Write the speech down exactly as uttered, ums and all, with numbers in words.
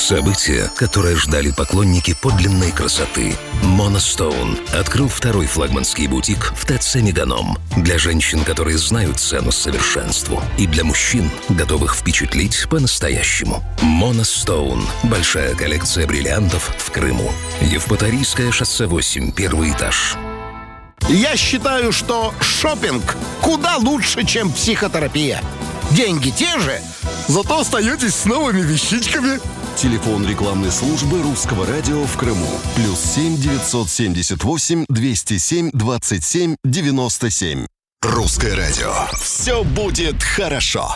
Событие, которое ждали поклонники подлинной красоты. Моностоун открыл второй флагманский бутик в ТЦ «Меганом». Для женщин, которые знают цену совершенству. И для мужчин, готовых впечатлить по-настоящему. Моностоун. Большая коллекция бриллиантов в Крыму. Евпаторийское шоссе восемь, первый этаж. Я считаю, что шопинг куда лучше, чем психотерапия. Деньги те же, зато остаетесь с новыми вещичками. Телефон рекламной службы Русского радио в Крыму. Плюс семь девятьсот семьдесят восемь двести семь двадцать семь девяносто семь. Русское радио. Все будет хорошо.